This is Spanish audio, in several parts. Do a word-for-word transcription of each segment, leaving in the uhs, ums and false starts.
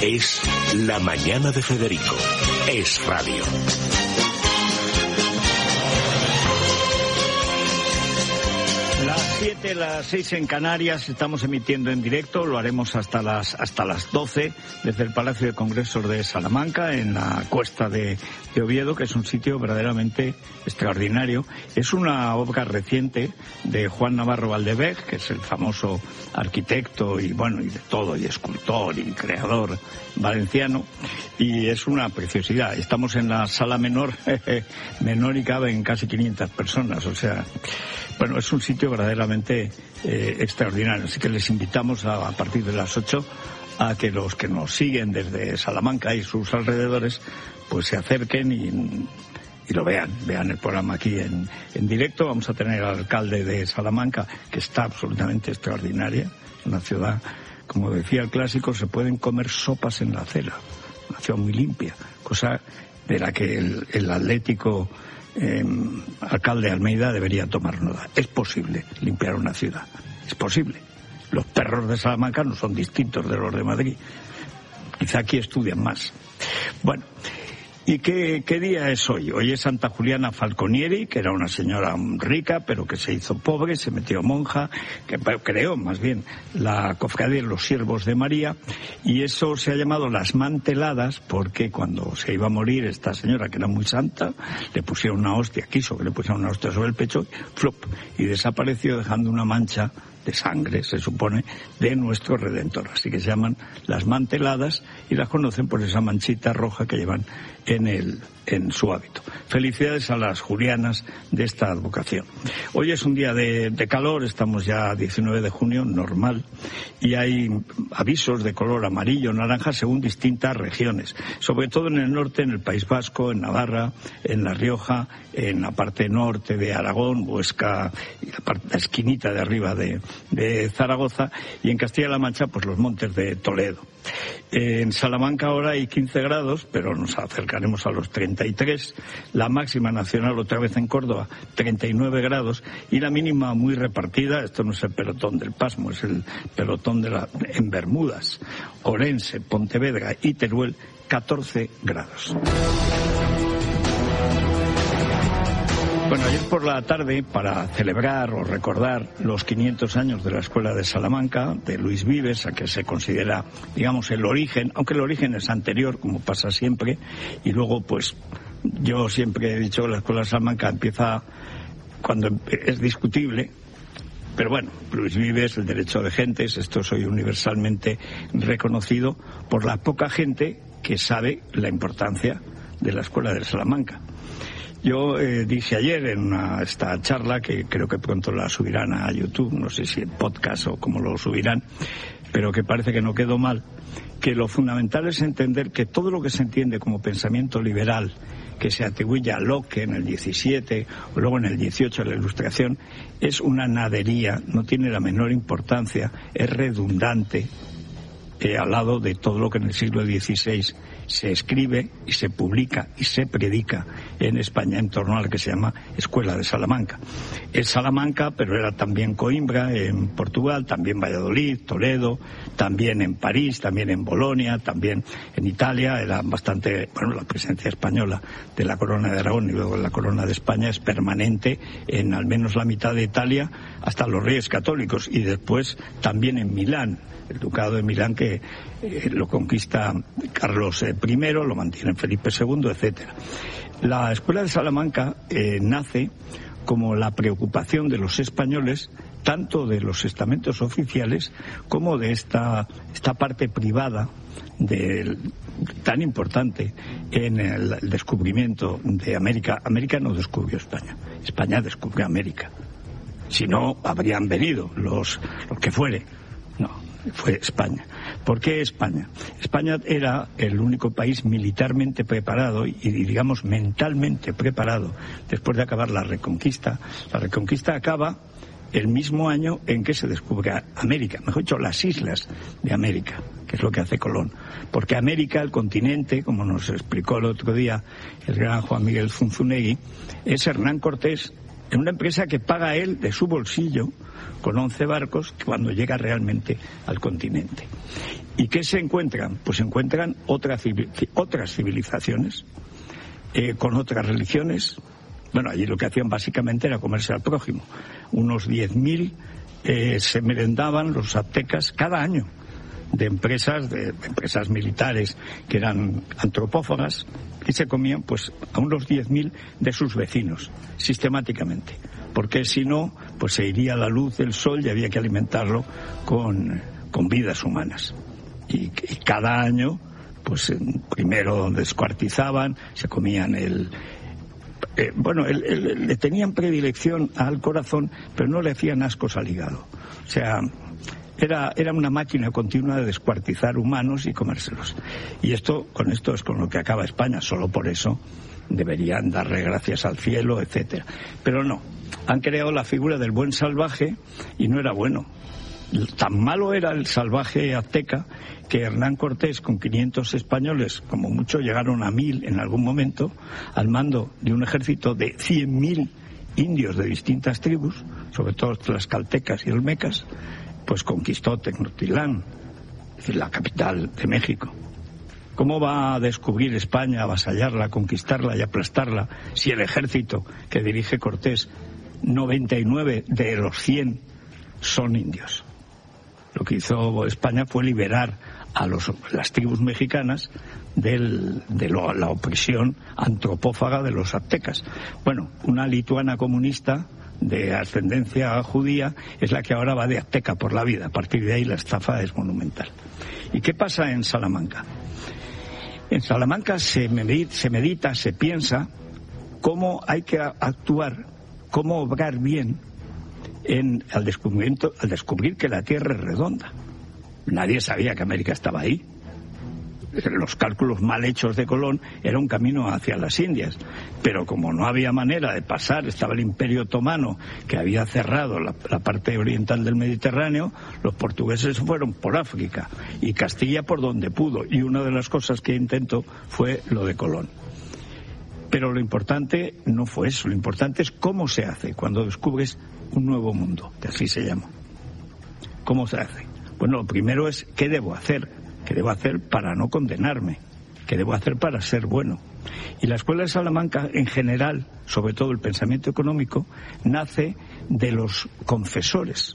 Es La Mañana de Federico. Es radio. Las siete, las seis en Canarias, estamos emitiendo en directo, lo haremos hasta las hasta las doce desde el Palacio de Congresos de Salamanca, en la Cuesta de, de Oviedo, que es un sitio verdaderamente extraordinario. Es una obra reciente de Juan Navarro Valdeveg, que es el famoso arquitecto y bueno, y de todo, y escultor y creador valenciano, y es una preciosidad. Estamos en la sala menor, menor y caben casi quinientas personas, o sea, bueno, es un sitio verdaderamente eh, extraordinario. Así que les invitamos a, a partir de las ocho a que los que nos siguen desde Salamanca y sus alrededores pues se acerquen y, y lo vean, vean el programa aquí en, en directo. Vamos a tener al alcalde de Salamanca, que está absolutamente extraordinaria, una ciudad, como decía el clásico, se pueden comer sopas en la acera, una ciudad muy limpia, cosa de la que el, el atlético Eh, alcalde Almeida debería tomar nota. Es posible limpiar una ciudad, es posible. Los perros de Salamanca no son distintos de los de Madrid, quizá aquí estudian más. Bueno, ¿y qué, qué día es hoy? Hoy es Santa Juliana Falconieri, que era una señora rica, pero que se hizo pobre, se metió monja, que creó más bien la cofradía de los Siervos de María, y eso se ha llamado las manteladas, porque cuando se iba a morir esta señora, que era muy santa, le pusieron una hostia, quiso que le pusieran una hostia sobre el pecho, flop, y desapareció dejando una mancha de sangre, se supone, de nuestro Redentor. Así que se llaman las manteladas y las conocen por esa manchita roja que llevan en el en su hábito. Felicidades a las julianas de esta advocación. Hoy es un día de, de calor, estamos ya a diecinueve de junio, normal, y hay avisos de color amarillo, naranja, según distintas regiones, sobre todo en el norte, en el País Vasco, en Navarra, en La Rioja, en la parte norte de Aragón, Huesca, y la, parte, la esquinita de arriba de, de Zaragoza, y en Castilla-La Mancha, pues los montes de Toledo. En Salamanca ahora hay quince grados, pero nos acercaremos a los treinta y tres. La máxima nacional otra vez en Córdoba, treinta y nueve grados. Y la mínima muy repartida, esto no es el pelotón del Pasmo, es el pelotón de la, en Bermudas, Orense, Pontevedra y Teruel, catorce grados. Bueno, ayer por la tarde, para celebrar o recordar los quinientos años de la Escuela de Salamanca, de Luis Vives, a que se considera, digamos, el origen, aunque el origen es anterior, como pasa siempre, y luego, pues, yo siempre he dicho que la Escuela de Salamanca empieza cuando es discutible, pero bueno, Luis Vives, el derecho de gentes, esto soy universalmente reconocido por la poca gente que sabe la importancia de la Escuela de Salamanca. Yo eh, dije ayer en una, esta charla, que creo que pronto la subirán a YouTube, no sé si en podcast o cómo lo subirán, pero que parece que no quedó mal, que lo fundamental es entender que todo lo que se entiende como pensamiento liberal, que se atribuye a Locke en el diecisiete o luego en el dieciocho la Ilustración, es una nadería, no tiene la menor importancia, es redundante eh, al lado de todo lo que en el siglo dieciséis se escribe y se publica y se predica en España en torno a la que se llama Escuela de Salamanca. Es Salamanca, pero era también Coimbra en Portugal, también Valladolid, Toledo, también en París, también en Bolonia, también en Italia. Era bastante, bueno, la presencia española de la Corona de Aragón y luego la Corona de España es permanente en al menos la mitad de Italia, hasta los Reyes Católicos, y después también en Milán, el Ducado de Milán, que eh, lo conquista Carlos eh, primero, lo mantiene Felipe segundo, etcétera. La Escuela de Salamanca eh, nace como la preocupación de los españoles, tanto de los estamentos oficiales como de esta, esta parte privada de, tan importante en el, el descubrimiento de América. América no descubrió España, España descubrió América. Si no, habrían venido los, los que fuere. No, fue España. ¿Por qué España? España era el único país militarmente preparado y, digamos, mentalmente preparado después de acabar la Reconquista. La Reconquista acaba el mismo año en que se descubre América, mejor dicho, las islas de América, que es lo que hace Colón. Porque América, el continente, como nos explicó el otro día el gran Juan Miguel Zunzunegui, es Hernán Cortés en una empresa que paga él de su bolsillo con once barcos cuando llega realmente al continente. ¿Y qué se encuentran? Pues se encuentran otras, otras civilizaciones, eh, con otras religiones. Bueno, allí lo que hacían básicamente era comerse al prójimo. Unos diez mil eh, se merendaban los aztecas cada año, de empresas, de, de empresas militares que eran antropófagas, y se comían pues a unos diez mil de sus vecinos, sistemáticamente. Porque si no, pues se iría la luz del sol y había que alimentarlo con, con vidas humanas. Y, y cada año, pues primero descuartizaban, se comían el... Eh, bueno, el, el, le tenían predilección al corazón, pero no le hacían ascos al hígado. O sea... Era, era una máquina continua de descuartizar humanos y comérselos. Y esto, con esto es con lo que acaba España. Solo por eso deberían darle gracias al cielo, etcétera. Pero no. Han creado la figura del buen salvaje y no era bueno. Tan malo era el salvaje azteca que Hernán Cortés, con quinientos españoles, como mucho llegaron a mil en algún momento, al mando de un ejército de cien mil indios de distintas tribus, sobre todo tlaxcaltecas y olmecas, pues conquistó Tenochtitlán, es decir, la capital de México. ¿Cómo va a descubrir España, avasallarla, conquistarla y aplastarla si el ejército que dirige Cortés, noventa y nueve de los cien son indios? Lo que hizo España fue liberar a los, las tribus mexicanas del, de lo, la opresión antropófaga de los aztecas. Bueno, una lituana comunista de ascendencia judía es la que ahora va de azteca por la vida. A partir de ahí la estafa es monumental. ¿Y qué pasa en Salamanca? En Salamanca se medita, se, medita, se piensa cómo hay que actuar, cómo obrar bien en, al, descubrimiento, al descubrir que la Tierra es redonda. Nadie sabía que América estaba ahí. Los cálculos mal hechos de Colón era un camino hacia las Indias, pero como no había manera de pasar, estaba el Imperio Otomano que había cerrado la, la parte oriental del Mediterráneo, los portugueses fueron por África y Castilla por donde pudo, y una de las cosas que intentó fue lo de Colón. Pero lo importante no fue eso, lo importante es cómo se hace cuando descubres un nuevo mundo, que así se llama. ¿Cómo se hace? Bueno, lo primero es ¿qué debo hacer? ¿Qué debo hacer para no condenarme? ¿Qué debo hacer para ser bueno? Y la Escuela de Salamanca, en general, sobre todo el pensamiento económico, nace de los confesores.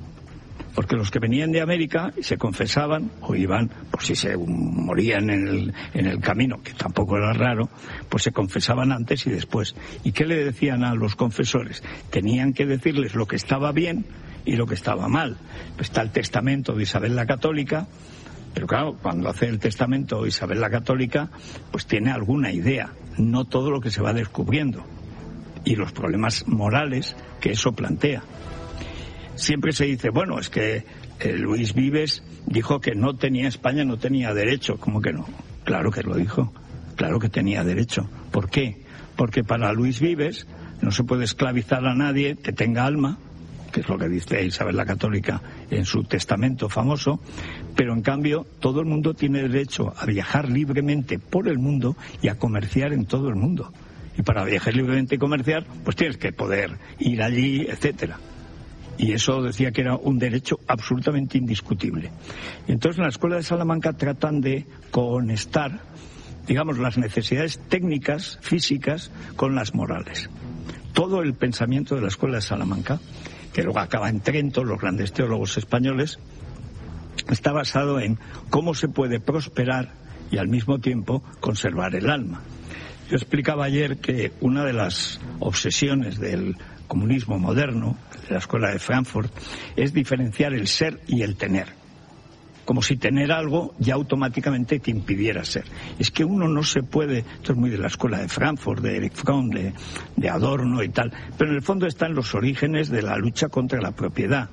Porque los que venían de América y se confesaban, o iban, por si se morían en el, en el camino, que tampoco era raro, pues se confesaban antes y después. ¿Y qué le decían a los confesores? Tenían que decirles lo que estaba bien y lo que estaba mal. Está el testamento de Isabel la Católica. Pero claro, cuando hace el testamento Isabel la Católica, pues tiene alguna idea, no todo lo que se va descubriendo, y los problemas morales que eso plantea. Siempre se dice, bueno, es que eh, Luis Vives dijo que no tenía España, no tenía derecho. ¿Cómo que no? Claro que lo dijo, claro que tenía derecho. ¿Por qué? Porque para Luis Vives no se puede esclavizar a nadie que tenga alma, que es lo que dice Isabel la Católica en su testamento famoso, pero en cambio todo el mundo tiene derecho a viajar libremente por el mundo y a comerciar en todo el mundo. Y para viajar libremente y comerciar, pues tienes que poder ir allí, etcétera. Y eso decía que era un derecho absolutamente indiscutible. Y entonces en la Escuela de Salamanca tratan de conectar, digamos, las necesidades técnicas, físicas, con las morales. Todo el pensamiento de la Escuela de Salamanca, que luego acaba en Trento, los grandes teólogos españoles, está basado en cómo se puede prosperar y al mismo tiempo conservar el alma. Yo explicaba ayer que una de las obsesiones del comunismo moderno, de la Escuela de Frankfurt, es diferenciar el ser y el tener. Como si tener algo ya automáticamente te impidiera ser. Es que uno no se puede, esto es muy de la Escuela de Frankfurt, de Erich Fromm, de, de Adorno y tal, pero en el fondo están los orígenes de la lucha contra la propiedad.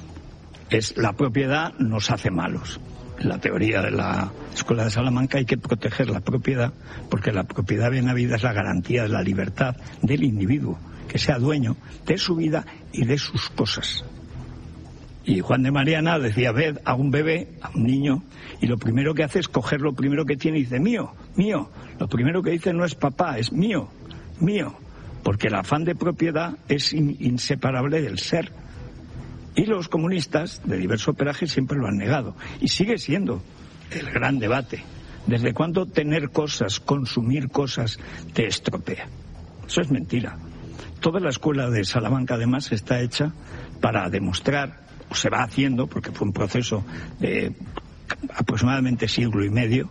Es la propiedad nos hace malos. En la teoría de la Escuela de Salamanca hay que proteger la propiedad, porque la propiedad bien habida es la garantía de la libertad del individuo, que sea dueño de su vida y de sus cosas. Y Juan de Mariana decía, ved a un bebé, a un niño, y lo primero que hace es coger lo primero que tiene y dice, mío, mío. Lo primero que dice no es papá, es mío, mío. porque el afán de propiedad es in- inseparable del ser. Y los comunistas de diverso pelaje siempre lo han negado. Y sigue siendo el gran debate. ¿Desde cuándo tener cosas, consumir cosas, te estropea? Eso es mentira. Toda la escuela de Salamanca, además, está hecha para demostrar, o se va haciendo, porque fue un proceso de aproximadamente siglo y medio,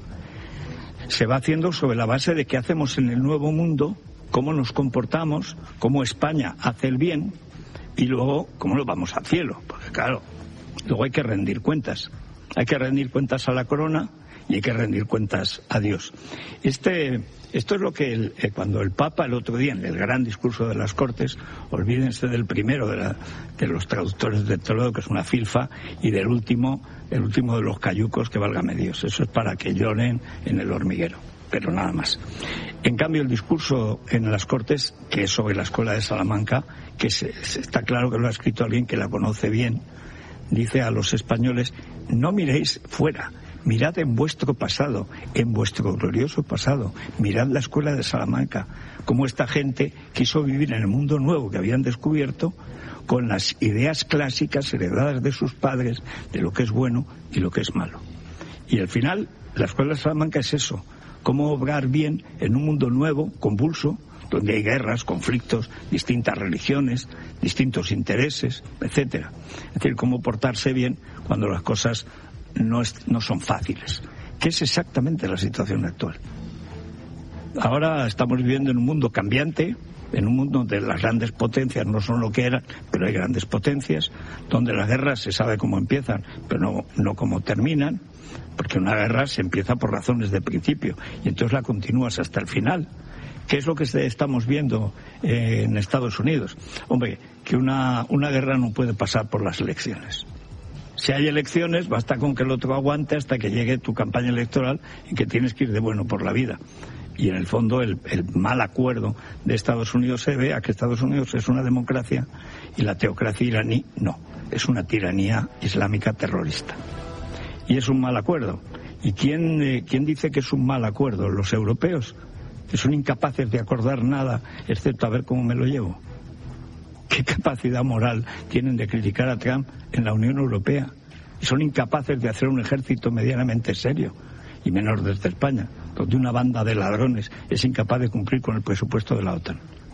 se va haciendo sobre la base de qué hacemos en el nuevo mundo, cómo nos comportamos, cómo España hace el bien, y luego cómo nos vamos al cielo. Porque claro, luego hay que rendir cuentas. Hay que rendir cuentas a la corona y hay que rendir cuentas a Dios. Este, esto es lo que el, eh, cuando el Papa el otro día, en el gran discurso de las Cortes, olvídense del primero de, la, de los traductores de Toledo, que es una filfa, y del último, el último de los cayucos, que válgame Dios. Eso es para que lloren en el hormiguero, pero nada más. En cambio, el discurso en las Cortes, que es sobre la escuela de Salamanca, que se, se está claro que lo ha escrito alguien que la conoce bien, dice a los españoles: no miréis fuera, mirad en vuestro pasado, en vuestro glorioso pasado, mirad la escuela de Salamanca, cómo esta gente quiso vivir en el mundo nuevo que habían descubierto con las ideas clásicas heredadas de sus padres de lo que es bueno y lo que es malo. Y al final, la escuela de Salamanca es eso: cómo obrar bien en un mundo nuevo, convulso, donde hay guerras, conflictos, distintas religiones, distintos intereses, etcétera. Es decir, cómo portarse bien cuando las cosas no, es, no son fáciles, que es exactamente la situación actual. Ahora estamos viviendo en un mundo cambiante, en un mundo donde las grandes potencias no son lo que eran, pero hay grandes potencias, donde las guerras se sabe cómo empiezan, pero no, no cómo terminan, porque una guerra se empieza por razones de principio y entonces la continúas hasta el final. ¿Qué es lo que estamos viendo eh, en Estados Unidos? Hombre, que una, una guerra no puede pasar por las elecciones. Si hay elecciones, basta con que el otro aguante hasta que llegue tu campaña electoral y que tienes que ir de bueno por la vida. Y en el fondo el, el mal acuerdo de Estados Unidos se ve a que Estados Unidos es una democracia y la teocracia iraní no, es una tiranía islámica terrorista. Y es un mal acuerdo. ¿Y quién, eh, quién dice que es un mal acuerdo? ¿Los europeos? Que son incapaces de acordar nada excepto a ver cómo me lo llevo. ¿Qué capacidad moral tienen de criticar a Trump en la Unión Europea? Y son incapaces de hacer un ejército medianamente serio, y menos desde España, donde una banda de ladrones es incapaz de cumplir con el presupuesto de la OTAN.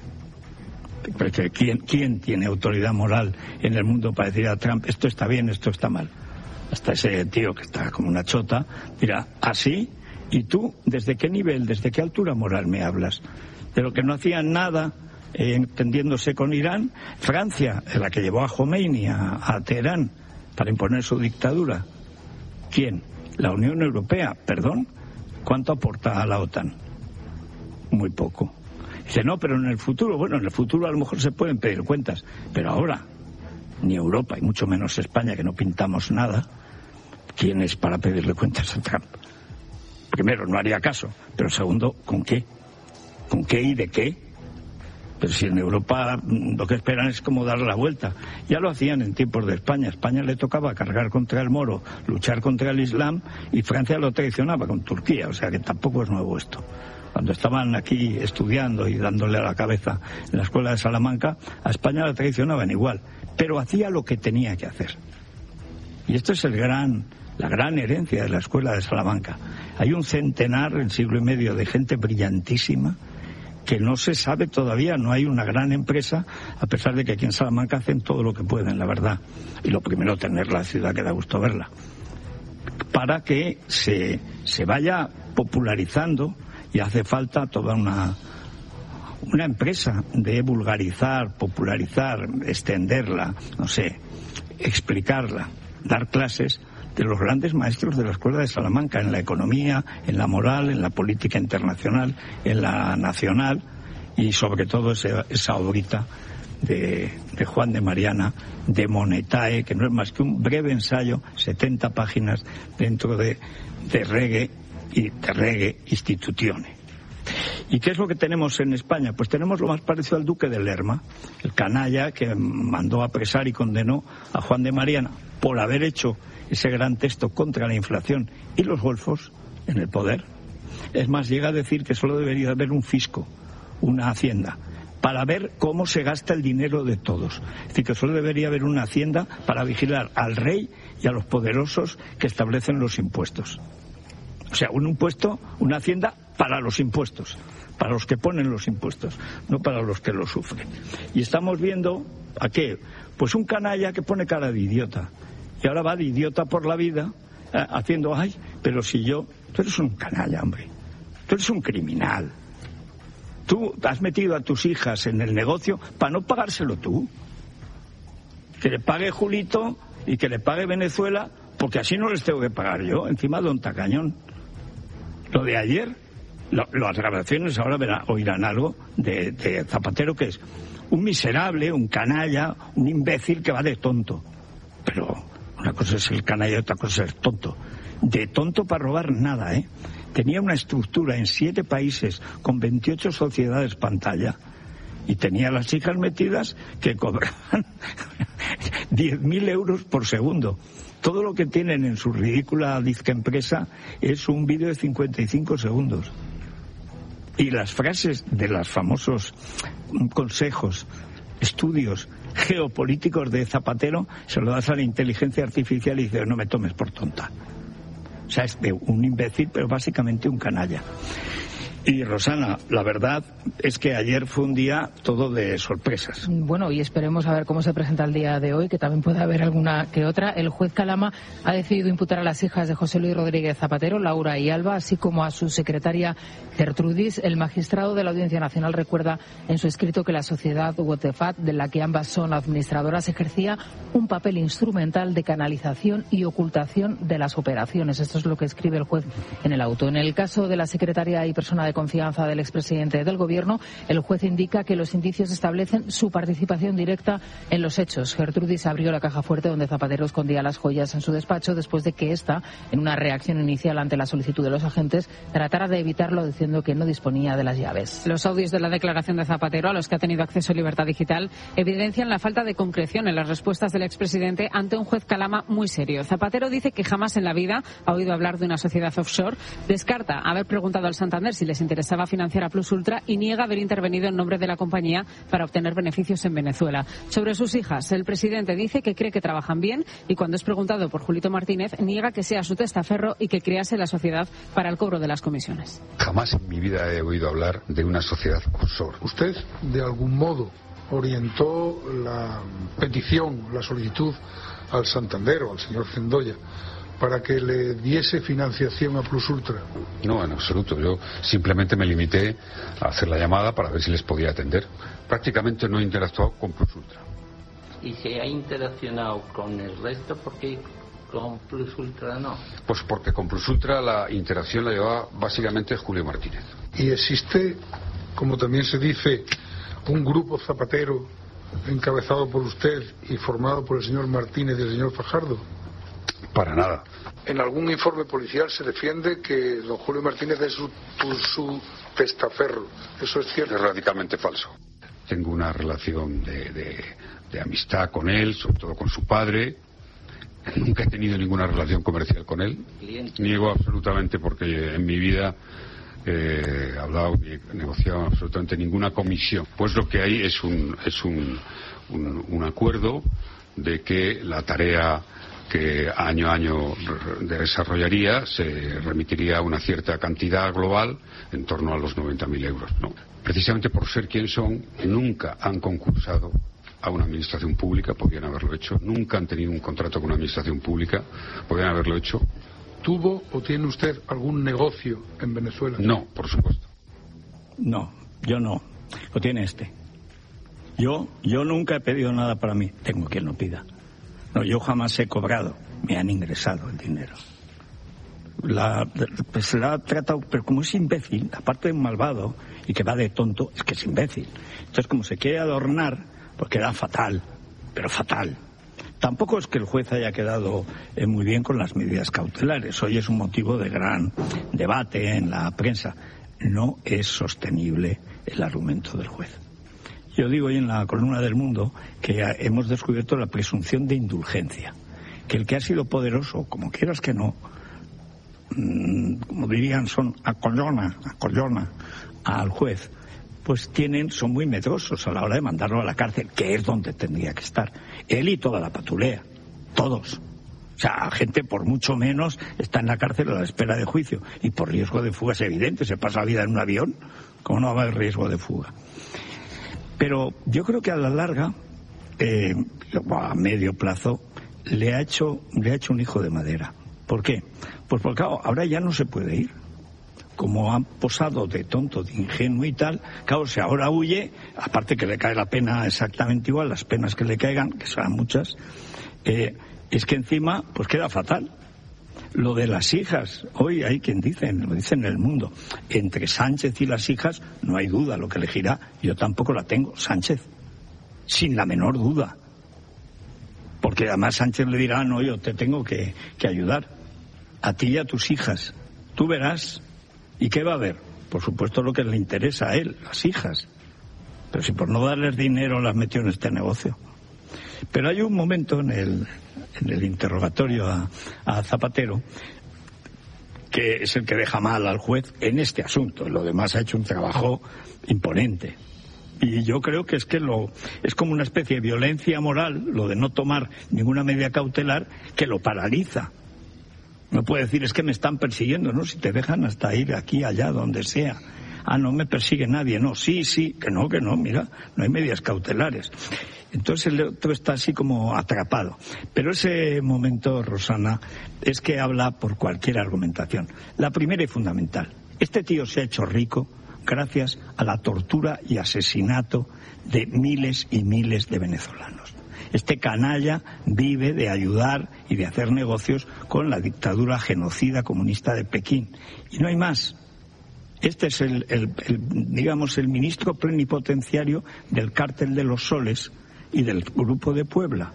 Porque ¿quién, quién tiene autoridad moral en el mundo para decir a Trump esto está bien, esto está mal? Hasta ese tío que está como una chota dirá, ¿así? ¿Y tú, desde qué nivel, desde qué altura moral me hablas? De lo que no hacían nada, eh, entendiéndose con Irán. Francia, la que llevó a Khomeini a, a Teherán para imponer su dictadura. ¿Quién? La Unión Europea. ¿Perdón? ¿Cuánto aporta a la OTAN? Muy poco. Dice, no, pero en el futuro, bueno, en el futuro a lo mejor se pueden pedir cuentas, pero ahora, ni Europa, y mucho menos España, que no pintamos nada, ¿quién es para pedirle cuentas a Trump? Primero, no haría caso, pero segundo, ¿con qué? ¿Con qué y de qué? Pero si en Europa lo que esperan es como darle la vuelta. Ya lo hacían en tiempos de España. A España le tocaba cargar contra el moro, luchar contra el Islam, y Francia lo traicionaba con Turquía, o sea que tampoco es nuevo esto. Cuando estaban aquí estudiando y dándole a la cabeza en la escuela de Salamanca, a España la traicionaban igual, pero hacía lo que tenía que hacer. Y esto es el gran... la gran herencia de la escuela de Salamanca. Hay un centenar, en siglo y medio, de gente brillantísima que no se sabe todavía, no hay una gran empresa, a pesar de que aquí en Salamanca hacen todo lo que pueden, la verdad. Y lo primero, tener la ciudad, que da gusto verla. Para que se, se vaya popularizando, y hace falta toda una, una empresa de vulgarizar, popularizar, extenderla, no sé, explicarla, dar clases de los grandes maestros de la escuela de Salamanca, en la economía, en la moral, en la política internacional, en la nacional, y sobre todo ese, esa obrita de, de Juan de Mariana, de Monetae, que no es más que un breve ensayo, setenta páginas, dentro de, de Reggae y de Reggae Institutione. ¿Y qué es lo que tenemos en España? Pues tenemos lo más parecido al duque de Lerma, el canalla que mandó apresar y condenó a Juan de Mariana por haber hecho ese gran texto contra la inflación y los golfos en el poder. Es más, llega a decir que solo debería haber un fisco, una hacienda, para ver cómo se gasta el dinero de todos. Es decir, que solo debería haber una hacienda para vigilar al rey y a los poderosos que establecen los impuestos. O sea, un impuesto, una hacienda para los impuestos, para los que ponen los impuestos, no para los que los sufren. Y estamos viendo, ¿a qué? Pues un canalla que pone cara de idiota. Y ahora va de idiota por la vida, eh, haciendo, ay, pero si yo... Tú eres un canalla, hombre. Tú eres un criminal. Tú has metido a tus hijas en el negocio para no pagárselo tú. Que le pague Julito y que le pague Venezuela, porque así no les tengo que pagar yo, encima don Tacañón. Lo de ayer, lo, las grabaciones ahora verán, oirán algo de, de Zapatero, que es un miserable, un canalla, un imbécil que va de tonto. Pero una cosa es el canalla y otra cosa es el tonto. De tonto para robar nada, ¿eh? Tenía una estructura en siete países con veintiocho sociedades pantalla y tenía las hijas metidas que cobraban diez mil euros por segundo. Todo lo que tienen en su ridícula disque empresa es un vídeo de cincuenta y cinco segundos. Y las frases de los famosos consejos, estudios geopolíticos de Zapatero, se lo das a la inteligencia artificial y dice, no me tomes por tonta. O sea, es de un imbécil, pero básicamente un canalla. Y Rosana, la verdad es que ayer fue un día todo de sorpresas. Bueno, y esperemos a ver cómo se presenta el día de hoy, que también puede haber alguna que otra. El juez Calama ha decidido imputar a las hijas de José Luis Rodríguez Zapatero, Laura y Alba, así como a su secretaria Gertrudis. El magistrado de la Audiencia Nacional recuerda en su escrito que la sociedad Wotefat, de la que ambas son administradoras, ejercía un papel instrumental de canalización y ocultación de las operaciones. Esto es lo que escribe el juez en el auto. En el caso de la secretaria y persona de confianza del expresidente del Gobierno, el juez indica que los indicios establecen su participación directa en los hechos. Gertrudis abrió la caja fuerte donde Zapatero escondía las joyas en su despacho después de que ésta, en una reacción inicial ante la solicitud de los agentes, tratara de evitarlo diciendo que no disponía de las llaves. Los audios de la declaración de Zapatero, a los que ha tenido acceso Libertad Digital, evidencian la falta de concreción en las respuestas del expresidente ante un juez Calama muy serio. Zapatero dice que jamás en la vida ha oído hablar de una sociedad offshore, descarta haber preguntado al Santander si les interesaba financiar a Plus Ultra y niega haber intervenido en nombre de la compañía para obtener beneficios en Venezuela. Sobre sus hijas, el presidente dice que cree que trabajan bien y cuando es preguntado por Julito Martínez, niega que sea su testaferro y que crease la sociedad para el cobro de las comisiones. Jamás en mi vida he oído hablar de una sociedad offshore. ¿Usted, de algún modo, orientó la petición, la solicitud al Santander o al señor Zendoya para que le diese financiación a Plus Ultra? No, en absoluto. Yo simplemente me limité a hacer la llamada para ver si les podía atender. Prácticamente no he interactuado con Plus Ultra. ¿Y se ha interaccionado con el resto? ¿Por qué con Plus Ultra no? Pues porque con Plus Ultra la interacción la llevaba básicamente Julio Martínez. ¿Y existe, como también se dice, un grupo Zapatero encabezado por usted y formado por el señor Martínez y el señor Fajardo? Para nada. En algún informe policial se defiende que don Julio Martínez es su, su testaferro. ¿Eso es cierto? Es radicalmente falso. Tengo una relación de, de, de amistad con él, sobre todo con su padre. Nunca he tenido ninguna relación comercial con él. Niego absolutamente porque en mi vida eh, he hablado ni he negociado absolutamente ninguna comisión. Pues lo que hay es un, es un, un, un acuerdo de que la tarea que año a año desarrollaría se remitiría a una cierta cantidad global en torno a los noventa mil euros. No. Precisamente por ser quien son, nunca han concursado a una administración pública, podrían haberlo hecho, nunca han tenido un contrato con una administración pública, podrían haberlo hecho. ¿Tuvo o tiene usted algún negocio en Venezuela? No, por supuesto. No, yo no. Lo tiene este. Yo, yo nunca he pedido nada para mí. Tengo quien lo pida. No, yo jamás he cobrado, me han ingresado el dinero. La, pues la ha tratado, pero como es imbécil, aparte de un malvado y que va de tonto, es que es imbécil. Entonces, como se quiere adornar, pues queda fatal, pero fatal. Tampoco es que el juez haya quedado eh, muy bien con las medidas cautelares. Hoy es un motivo de gran debate en la prensa. No es sostenible el argumento del juez. Yo digo hoy en la columna del Mundo que hemos descubierto la presunción de indulgencia, que el que ha sido poderoso, como quieras que no, mmm, como dirían, son acollona, acollona al juez, pues tienen, son muy medrosos a la hora de mandarlo a la cárcel, que es donde tendría que estar. Él y toda la patulea, todos. O sea, gente por mucho menos está en la cárcel a la espera de juicio. Y por riesgo de fuga es evidente, se pasa la vida en un avión, ¿cómo no va a haber riesgo de fuga? Pero yo creo que a la larga, eh, a medio plazo, le ha hecho, le ha hecho un hijo de madera. ¿Por qué? Pues porque claro, ahora ya no se puede ir. Como han posado de tonto, de ingenuo y tal, claro, si ahora huye, aparte que le cae la pena exactamente igual, las penas que le caigan, que serán muchas, eh, es que encima pues queda fatal. Lo de las hijas, hoy hay quien dice, lo dice en El Mundo, entre Sánchez y las hijas no hay duda lo que elegirá, yo tampoco la tengo, Sánchez, sin la menor duda, porque además Sánchez le dirá, no, yo te tengo que, que ayudar, a ti y a tus hijas, tú verás. ¿Y qué va a haber? Por supuesto lo que le interesa a él, las hijas, pero si por no darles dinero las metió en este negocio. Pero hay un momento en el, en el interrogatorio a, a Zapatero que es el que deja mal al juez en este asunto. Lo demás ha hecho un trabajo imponente. Y yo creo que es que lo es como una especie de violencia moral, lo de no tomar ninguna medida cautelar, que lo paraliza. No puede decir, es que me están persiguiendo, ¿no? Si te dejan hasta ir aquí, allá, donde sea. Ah, no me persigue nadie, no, sí, sí, que no, que no, mira, no hay medidas cautelares. Entonces el otro está así como atrapado. Pero ese momento, Rosana, es que habla por cualquier argumentación. La primera y fundamental, este tío se ha hecho rico gracias a la tortura y asesinato de miles y miles de venezolanos. Este canalla vive de ayudar y de hacer negocios con la dictadura genocida comunista de Pekín. Y no hay más. Este es el, el, el, digamos, el ministro plenipotenciario del Cártel de los Soles y del Grupo de Puebla.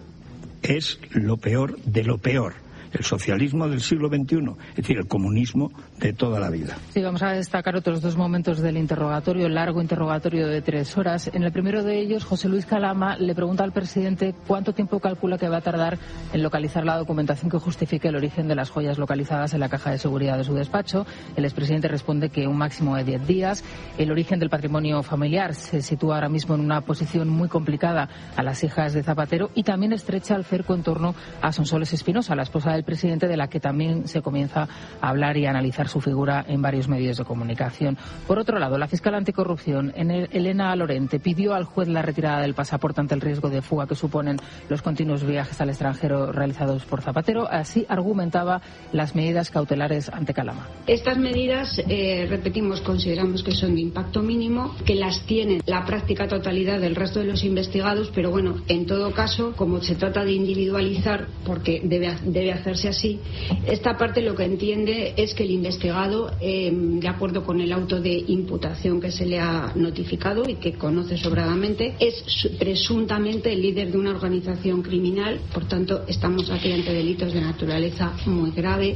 Es lo peor de lo peor. El socialismo del siglo veintiuno, es decir, el comunismo de toda la vida. Sí, vamos a destacar otros dos momentos del interrogatorio, el largo interrogatorio de tres horas. En el primero de ellos, José Luis Calama le pregunta al presidente cuánto tiempo calcula que va a tardar en localizar la documentación que justifique el origen de las joyas localizadas en la caja de seguridad de su despacho. El expresidente responde que un máximo de diez días. El origen del patrimonio familiar se sitúa ahora mismo en una posición muy complicada a las hijas de Zapatero y también estrecha el cerco en torno a Sonsoles Espinosa, la esposa del presidente, de la que también se comienza a hablar y a analizar su figura en varios medios de comunicación. Por otro lado, la fiscal anticorrupción, Elena Lorente, pidió al juez la retirada del pasaporte ante el riesgo de fuga que suponen los continuos viajes al extranjero realizados por Zapatero. Así argumentaba las medidas cautelares ante Calama. Estas medidas, eh, repetimos, consideramos que son de impacto mínimo, que las tienen la práctica totalidad del resto de los investigados, pero bueno, en todo caso, como se trata de individualizar, porque debe, debe hacerse así, esta parte lo que entiende es que el investigado, eh, de acuerdo con el auto de imputación que se le ha notificado y que conoce sobradamente, es presuntamente el líder de una organización criminal. Por tanto, estamos aquí ante delitos de naturaleza muy grave.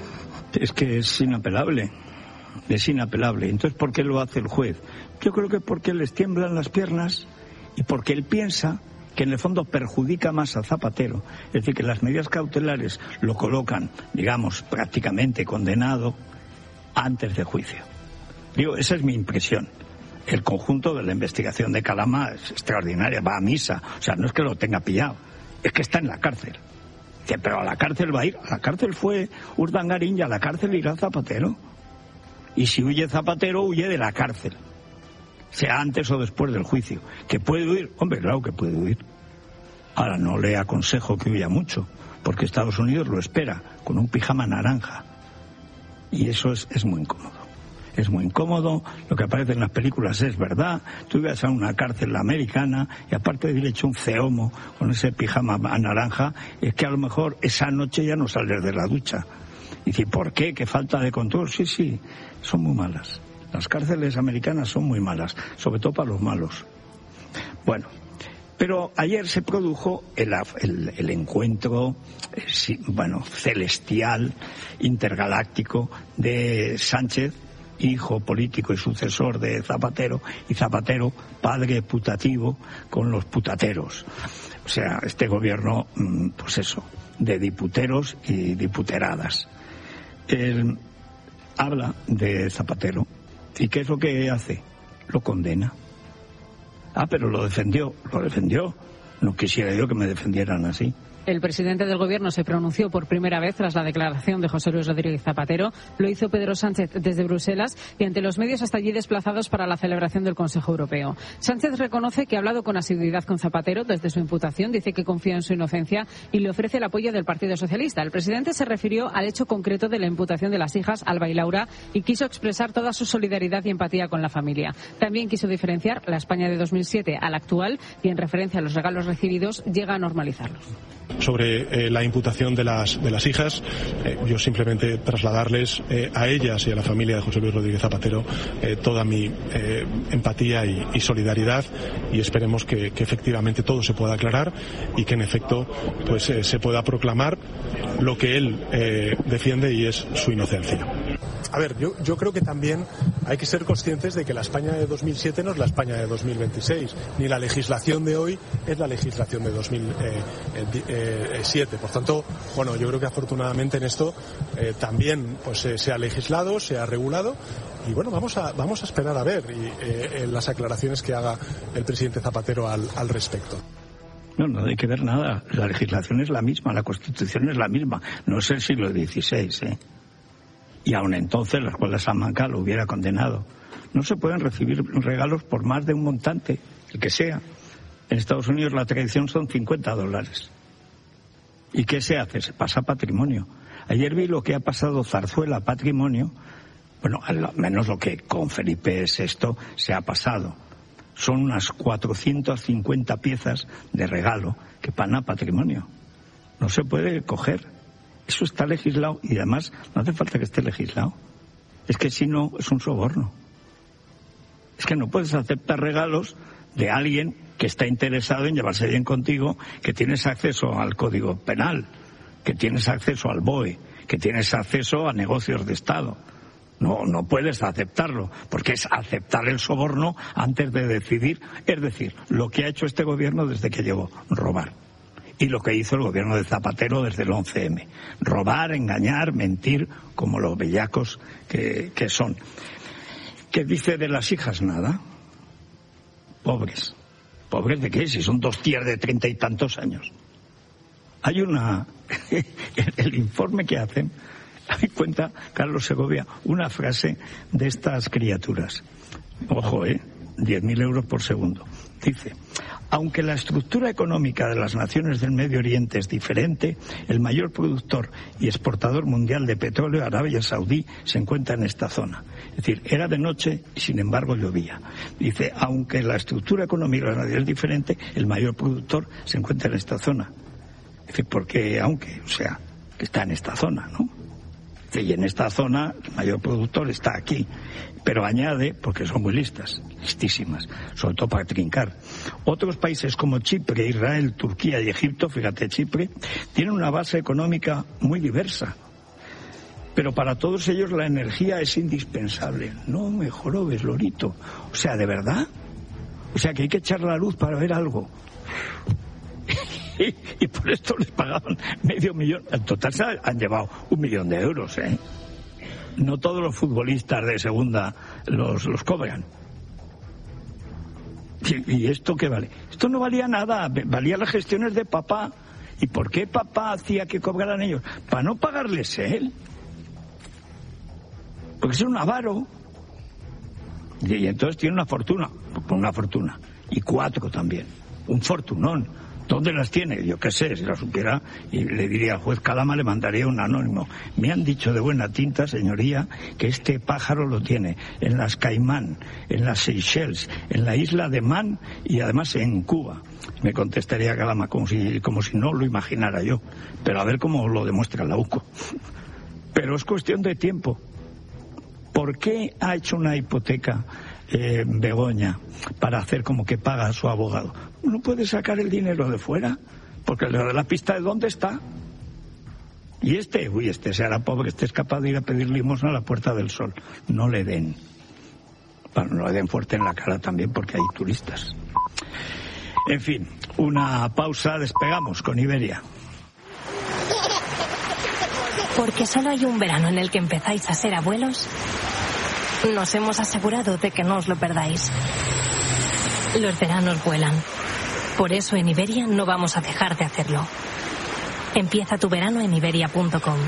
Es que es inapelable, es inapelable. Entonces, ¿por qué lo hace el juez? Yo creo que porque les tiemblan las piernas y porque él piensa que en el fondo perjudica más a Zapatero. Es decir, que las medidas cautelares lo colocan, digamos, prácticamente condenado antes de juicio. Digo, esa es mi impresión. El conjunto de la investigación de Calama es extraordinaria, va a misa. O sea, no es que lo tenga pillado, es que está en la cárcel. Dice, pero a la cárcel va a ir. A la cárcel fue Urdangarín y a la cárcel irá Zapatero. Y si huye Zapatero, huye de la cárcel, sea antes o después del juicio. ¿Que puede huir? Hombre, claro que puede huir. Ahora, no le aconsejo que huya mucho, porque Estados Unidos lo espera, con un pijama naranja. Y eso es, es muy incómodo. Es muy incómodo, lo que aparece en las películas es verdad. Tú ibas a una cárcel americana y aparte de haber hecho un ceomo con ese pijama naranja, es que a lo mejor esa noche ya no sales de la ducha. Y dices, ¿por qué? ¿Qué falta de control? Sí, sí, son muy malas. Las cárceles americanas son muy malas, sobre todo para los malos. Bueno, pero ayer se produjo el, el, el encuentro, eh, bueno, celestial, intergaláctico de Sánchez, hijo político y sucesor de Zapatero, y Zapatero, padre putativo con los putateros. O sea, este gobierno, pues eso, de diputeros y diputeradas. Él habla de Zapatero. ¿Y qué es lo que hace? Lo condena. Ah, pero lo defendió, lo defendió. No quisiera yo que me defendieran así. El presidente del Gobierno se pronunció por primera vez tras la declaración de José Luis Rodríguez Zapatero. Lo hizo Pedro Sánchez desde Bruselas y ante los medios hasta allí desplazados para la celebración del Consejo Europeo. Sánchez reconoce que ha hablado con asiduidad con Zapatero desde su imputación, dice que confía en su inocencia y le ofrece el apoyo del Partido Socialista. El presidente se refirió al hecho concreto de la imputación de las hijas Alba y Laura y quiso expresar toda su solidaridad y empatía con la familia. También quiso diferenciar la España de dos mil siete a la actual y en referencia a los regalos recibidos llega a normalizarlos. Sobre eh, la imputación de las de las hijas, eh, yo simplemente trasladarles eh, a ellas y a la familia de José Luis Rodríguez Zapatero eh, toda mi eh, empatía y, y solidaridad, y esperemos que, que efectivamente todo se pueda aclarar y que en efecto pues eh, se pueda proclamar lo que él eh, defiende, y es su inocencia. A ver, yo, yo creo que también hay que ser conscientes de que la España de dos mil siete no es la España de dos mil veintiséis, ni la legislación de hoy es la legislación de dos mil siete. Por tanto, bueno, yo creo que afortunadamente en esto eh, también pues eh, se ha legislado, se ha regulado, y bueno, vamos a vamos a esperar a ver y, eh, las aclaraciones que haga el presidente Zapatero al, al respecto. No, no hay que ver nada. La legislación es la misma, la Constitución es la misma. No es el siglo dieciséis, ¿eh? Y aun entonces la Escuela de Salamanca lo hubiera condenado. No se pueden recibir regalos por más de un montante, el que sea. En Estados Unidos la tradición son cincuenta dólares. ¿Y qué se hace? Se pasa patrimonio. Ayer vi lo que ha pasado Zarzuela patrimonio. Bueno, al menos lo que con Felipe sexto se ha pasado. Son unas cuatrocientas cincuenta piezas de regalo que van a patrimonio. No se puede coger. Eso está legislado, y además no hace falta que esté legislado. Es que si no, es un soborno. Es que no puedes aceptar regalos de alguien que está interesado en llevarse bien contigo, que tienes acceso al Código Penal, que tienes acceso al B O E, que tienes acceso a negocios de Estado. No, no puedes aceptarlo, porque es aceptar el soborno antes de decidir. Es decir, lo que ha hecho este gobierno desde que llegó, robar. Y lo que hizo el gobierno de Zapatero desde el once eme. Robar, engañar, mentir, como los bellacos que, que son. ¿Qué dice de las hijas? Nada. Pobres. ¿Pobres de qué? Si son dos tías de treinta y tantos años. Hay una... el informe que hacen, hay cuenta Carlos Segovia, una frase de estas criaturas. Ojo, ¿eh? diez mil euros por segundo. Dice... Aunque la estructura económica de las naciones del Medio Oriente es diferente, el mayor productor y exportador mundial de petróleo, Arabia Saudí, se encuentra en esta zona. Es decir, era de noche y sin embargo llovía. Dice, aunque la estructura económica de las naciones es diferente, el mayor productor se encuentra en esta zona. Es decir, porque aunque, o sea, que está en esta zona, ¿no? Y en esta zona el mayor productor está aquí, pero añade, porque son muy listas, listísimas, sobre todo para trincar. Otros países como Chipre, Israel, Turquía y Egipto, fíjate Chipre, tienen una base económica muy diversa, pero para todos ellos la energía es indispensable. No me jorobes, Lorito. O sea, ¿de verdad? O sea, que hay que echar la luz para ver algo. Y, y por esto les pagaban medio millón. En total se han llevado un millón de euros, ¿eh? No todos los futbolistas de segunda los, los cobran. ¿Y, ¿Y esto qué vale? Esto no valía nada, valía las gestiones de papá. ¿Y por qué papá hacía que cobraran ellos? Para no pagarles él. Porque es un avaro. Y, y entonces tiene una fortuna, una fortuna. Y cuatro también. Un fortunón. ¿Dónde las tiene? Yo qué sé, si la supiera, y le diría al juez Calama, le mandaría un anónimo. Me han dicho de buena tinta, señoría, que este pájaro lo tiene en las Caimán, en las Seychelles, en la isla de Man y además en Cuba. Me contestaría Calama como si, como si no lo imaginara yo. Pero a ver cómo lo demuestra la U C O. Pero es cuestión de tiempo. ¿Por qué ha hecho una hipoteca eh, Begoña para hacer como que paga a su abogado? No puede sacar el dinero de fuera, porque le da la pista de dónde está. Y este, uy, este se hará pobre, este es capaz de ir a pedir limosna a la Puerta del Sol. No le den. Bueno, no le den fuerte en la cara también, porque hay turistas. En fin, una pausa, despegamos con Iberia. Porque solo hay un verano en el que empezáis a ser abuelos, nos hemos asegurado de que no os lo perdáis. Los veranos vuelan. Por eso en Iberia no vamos a dejar de hacerlo. Empieza tu verano en iberia punto com.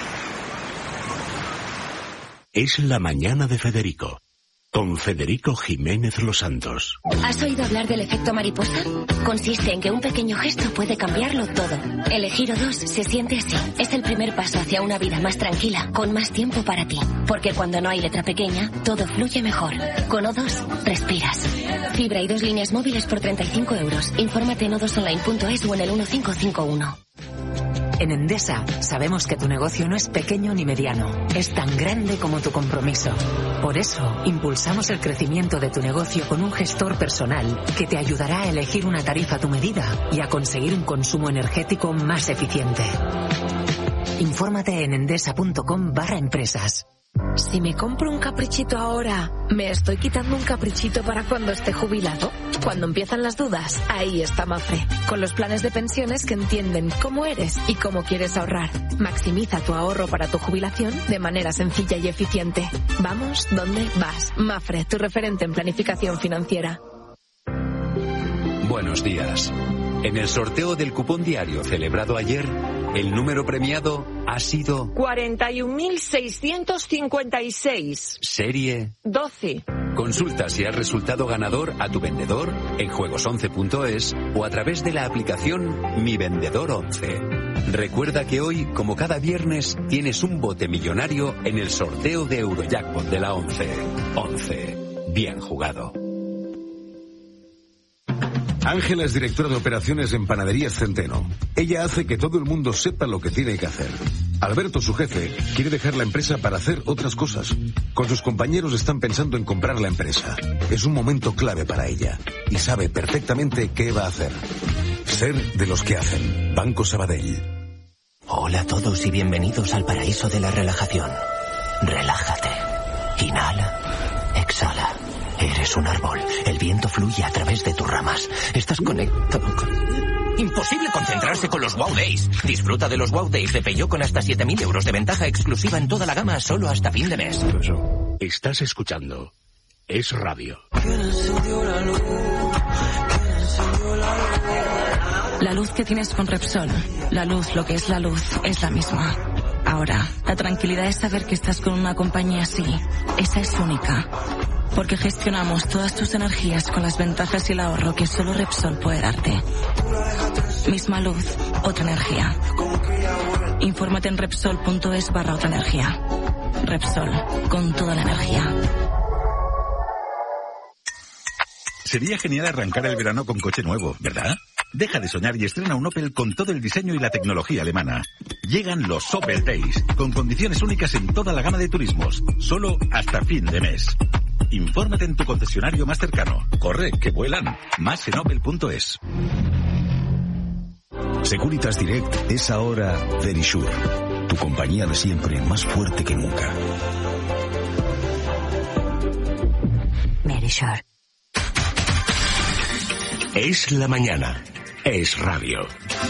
Es la mañana de Federico, con Federico Jiménez Los Santos. ¿Has oído hablar del efecto mariposa? Consiste en que un pequeño gesto puede cambiarlo todo. Elegir O dos se siente así. Es el primer paso hacia una vida más tranquila, con más tiempo para ti. Porque cuando no hay letra pequeña, todo fluye mejor. Con O dos, respiras. Fibra y dos líneas móviles por treinta y cinco euros. Infórmate en o dos online punto es o en el uno cinco cinco uno. En Endesa sabemos que tu negocio no es pequeño ni mediano, es tan grande como tu compromiso. Por eso, impulsamos el crecimiento de tu negocio con un gestor personal que te ayudará a elegir una tarifa a tu medida y a conseguir un consumo energético más eficiente. Infórmate en endesa punto com barra empresas. Si me compro un caprichito ahora, ¿me estoy quitando un caprichito para cuando esté jubilado? Cuando empiezan las dudas, ahí está Mafre, con los planes de pensiones que entienden cómo eres y cómo quieres ahorrar. Maximiza tu ahorro para tu jubilación de manera sencilla y eficiente. Vamos, ¿dónde vas? Mafre, tu referente en planificación financiera. Buenos días. En el sorteo del cupón diario celebrado ayer, el número premiado ha sido cuarenta y un mil seiscientos cincuenta y seis. Serie doce. Consulta si has resultado ganador a tu vendedor en juegos once punto es o a través de la aplicación Mi Vendedor once. Recuerda que hoy, como cada viernes, tienes un bote millonario en el sorteo de Eurojackpot de la once. once. Bien jugado. Ángela es directora de operaciones en Panaderías Centeno. Ella hace que todo el mundo sepa lo que tiene que hacer. Alberto, su jefe, quiere dejar la empresa para hacer otras cosas. Con sus compañeros están pensando en comprar la empresa. Es un momento clave para ella y sabe perfectamente qué va a hacer. Ser de los que hacen. Banco Sabadell. Hola a todos y bienvenidos al paraíso de la relajación. Relájate. Inhala. Exhala. Eres un árbol. El viento fluye a través de tus ramas. Estás conectado con... Imposible concentrarse con los Wow Days. Disfruta de los Wow Days de Peugeot con hasta siete mil euros de ventaja exclusiva en toda la gama solo hasta fin de mes. Estás escuchando Es Radio. La luz que tienes con Repsol, la luz, lo que es la luz, es la misma. Ahora, la tranquilidad es saber que estás con una compañía así. Esa es única. Porque gestionamos todas tus energías con las ventajas y el ahorro que solo Repsol puede darte. Misma luz, otra energía. Infórmate en Repsol punto es barra otra energía. Repsol, con toda la energía. Sería genial arrancar el verano con coche nuevo, ¿verdad? Deja de soñar y estrena un Opel con todo el diseño y la tecnología alemana. Llegan los Opel Days, con condiciones únicas en toda la gama de turismos, solo hasta fin de mes. Infórmate en tu concesionario más cercano. Corre, que vuelan. Más en opel punto es. Securitas Direct es ahora Verisure, tu compañía de siempre más fuerte que nunca. Verisure. Es la mañana. Es Radio.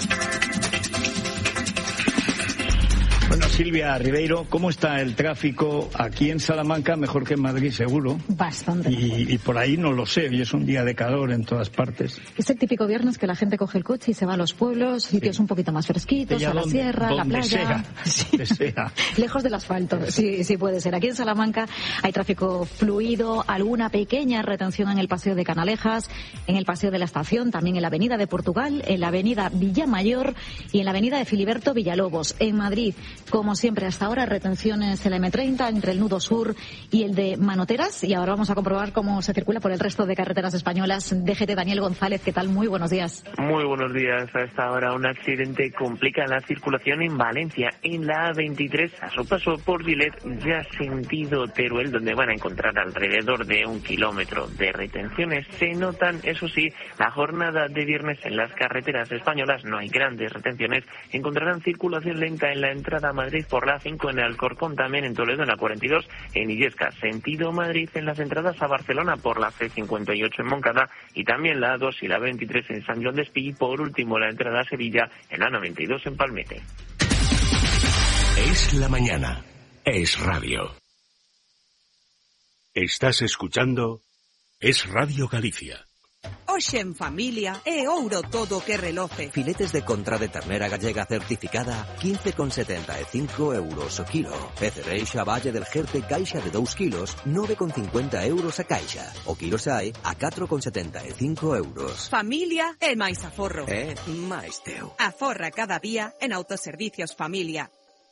Bueno, Silvia Ribeiro, ¿cómo está el tráfico aquí en Salamanca? Mejor que en Madrid, seguro. Bastante. Y, y por ahí no lo sé, y es un día de calor en todas partes. Es el típico viernes que la gente coge el coche y se va a los pueblos, sitios sí. un poquito más fresquitos, a la donde, sierra, a la playa. Sea, sí. sea. Lejos del asfalto, sí, sí puede ser. Aquí en Salamanca hay tráfico fluido, alguna pequeña retención en el Paseo de Canalejas, en el Paseo de la Estación, también en la Avenida de Portugal, en la Avenida Villamayor y en la Avenida de Filiberto Villalobos. En Madrid, como siempre hasta ahora, retenciones en la eme treinta entre el nudo sur y el de Manoteras. Y ahora vamos a comprobar cómo se circula por el resto de carreteras españolas. D G T Daniel González, ¿qué tal? Muy buenos días. Muy buenos días. A esta hora un accidente complica la circulación en Valencia, en la A veintitrés, a su paso por Gilet, ya sentido Teruel, donde van a encontrar alrededor de un kilómetro de retenciones. Se notan, eso sí, la jornada de viernes en las carreteras españolas no hay grandes retenciones. Encontrarán circulación lenta en la entrada a Madrid por la A cinco, en Alcorcón, también en Toledo en la cuarenta y dos, en Illescas, sentido Madrid en las entradas a Barcelona por la ce cincuenta y ocho en Moncada y también la A dos y la veintitrés en San Joan d'Espí y por último la entrada a Sevilla en la noventa y dos en Palmete. Es la mañana. Es Radio. Estás escuchando Es Radio Galicia. Hoxe en familia é ouro todo que reloce. Filetes de contra de ternera gallega certificada, quince con setenta e cinco euros o kilo. E cereixa Valle del Jerte caixa de dous kilos, nove con cincuenta euros a caixa. O kilo sae a catro con setenta e cinco euros. Familia é máis aforro. É máis teu. Aforra cada día en Autoservicios Familia.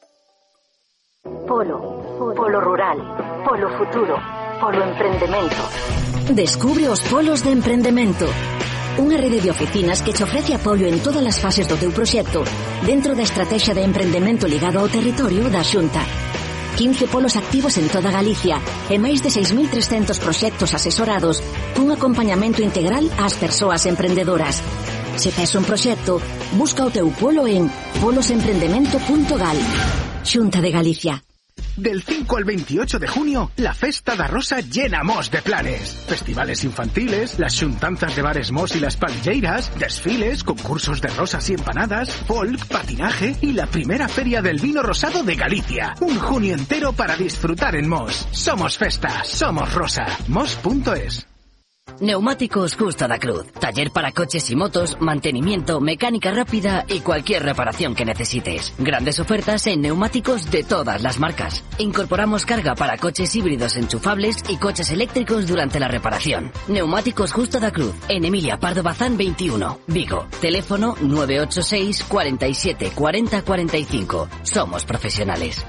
Polo, polo rural, polo futuro, polo emprendemento. Descubre os polos de emprendemento. Unha rede de oficinas que te ofrece apoio en todas as fases do teu proxecto dentro da estrategia de emprendemento ligado ao territorio da Xunta. quince polos activos en toda Galicia e máis de seis mil trescentos proxectos asesorados cun acompañamento integral ás persoas emprendedoras. Se tes un proxecto, busca o teu polo en polos emprendemento punto gal. Xunta de Galicia. Del cinco al veintiocho de junio, la Festa da Rosa llena Mos de planes. Festivales infantiles, las xuntanzas de bares Mos y las palilleiras, desfiles, concursos de rosas y empanadas, folk, patinaje y la primera feria del vino rosado de Galicia. Un junio entero para disfrutar en Mos. Somos Festa, somos Rosa. Mos punto es. Neumáticos Justa da Cruz. Taller para coches y motos, mantenimiento, mecánica rápida y cualquier reparación que necesites. Grandes ofertas en neumáticos de todas las marcas. Incorporamos carga para coches híbridos enchufables y coches eléctricos durante la reparación. Neumáticos Justa da Cruz. En Emilia Pardo Bazán veintiuno, Vigo. Teléfono nueve ocho seis, cuarenta y siete, cuarenta, cuarenta y cinco. Somos profesionales.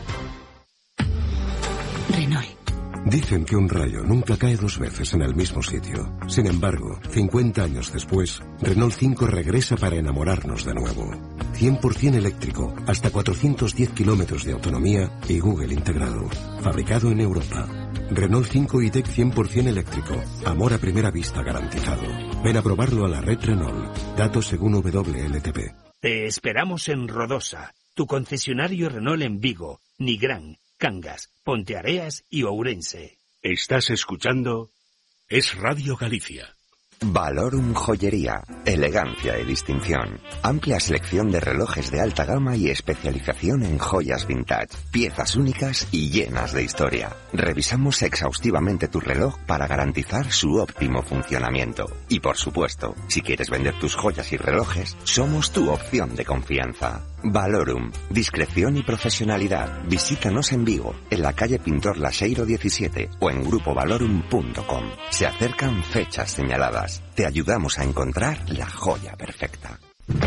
Renault. Dicen que un rayo nunca cae dos veces en el mismo sitio. Sin embargo, cincuenta años después, Renault cinco regresa para enamorarnos de nuevo. cien por ciento eléctrico, hasta cuatrocientos diez kilómetros de autonomía y Google integrado. Fabricado en Europa. Renault cinco y-Tech cien por ciento eléctrico. Amor a primera vista garantizado. Ven a probarlo a la red Renault. Datos según W L T P. Te esperamos en Rodosa, tu concesionario Renault en Vigo, Nigrán, Cangas, Ponteareas y Ourense. Estás escuchando Es Radio Galicia. Valorum Joyería, elegancia e distinción. Amplia selección de relojes de alta gama y especialización en joyas vintage, piezas únicas y llenas de historia. Revisamos exhaustivamente tu reloj para garantizar su óptimo funcionamiento. Y por supuesto, si quieres vender tus joyas y relojes, somos tu opción de confianza. Valorum, discreción y profesionalidad. Visítanos en Vigo, en la calle Pintor Laseiro diecisiete o en grupo valorum punto com. Se acercan fechas señaladas. Te ayudamos a encontrar la joya perfecta.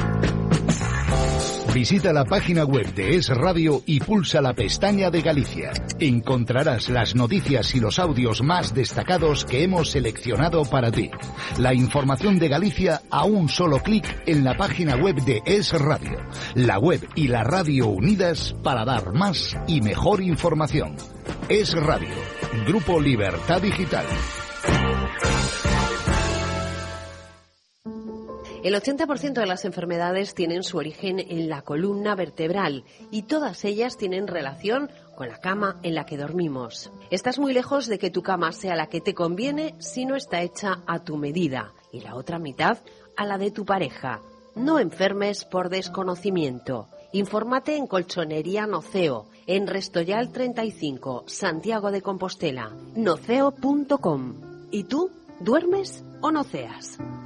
Visita la página web de Es Radio y pulsa la pestaña de Galicia. Encontrarás las noticias y los audios más destacados que hemos seleccionado para ti. La información de Galicia a un solo clic en la página web de Es Radio. La web y la radio unidas para dar más y mejor información. Es Radio, Grupo Libertad Digital. El ochenta por ciento de las enfermedades tienen su origen en la columna vertebral y todas ellas tienen relación con la cama en la que dormimos. Estás muy lejos de que tu cama sea la que te conviene si no está hecha a tu medida y la otra mitad a la de tu pareja. No enfermes por desconocimiento. Infórmate en Colchonería Noceo, en Restoyal treinta y cinco, Santiago de Compostela, noceo punto com. ¿Y tú, duermes o noceas?